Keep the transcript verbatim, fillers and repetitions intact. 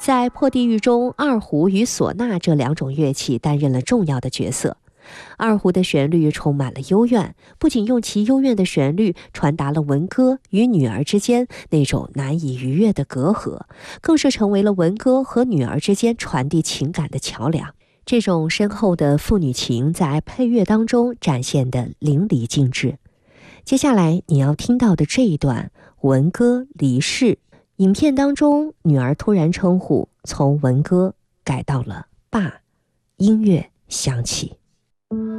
在《破地狱》中，二胡与唢呐这两种乐器担任了重要的角色。二胡的旋律充满了幽怨，不仅用其幽怨的旋律传达了文歌与女儿之间那种难以逾越的隔阂，更是成为了文歌和女儿之间传递情感的桥梁。这种深厚的父女情在配乐当中展现得淋漓尽致。接下来你要听到的这一段文歌离世，影片当中女儿突然称呼从文歌改到了爸，音乐响起。